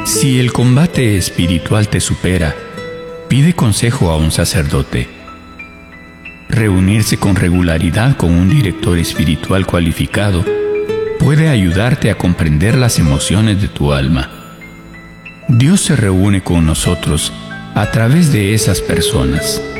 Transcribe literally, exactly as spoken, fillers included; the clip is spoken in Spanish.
Si el combate espiritual te supera, pide consejo a un sacerdote. Reunirse con regularidad con un director espiritual cualificado puede ayudarte a comprender las emociones de tu alma. Dios se reúne con nosotros a través de esas personas.